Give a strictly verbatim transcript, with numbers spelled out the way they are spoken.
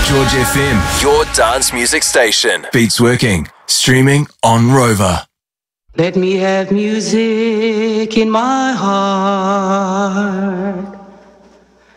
George F M, your dance music station. Beats working. Streaming on Rover. Let me have music in my heart.